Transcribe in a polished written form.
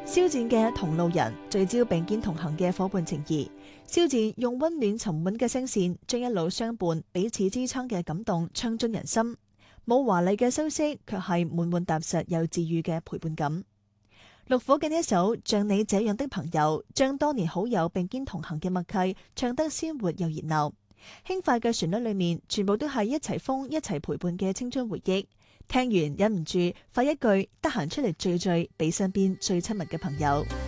肖戰嘅《同路人》聚焦並肩同行嘅伙伴情誼，肖戰用溫暖沉穩嘅聲線，將一路相伴、彼此支撐嘅感動唱進人心。冇華麗嘅修飾，卻係滿滿踏實又治愈嘅陪伴感。陸虎嘅呢一首《像你這樣的朋友》，將多年好友並肩同行嘅默契唱得鮮活又熱鬧。輕快嘅旋律裏面，全部都係一齊瘋、一齊陪伴嘅青春回憶。聽完忍唔住發一句：得閒出嚟聚聚，俾身邊最親密嘅朋友。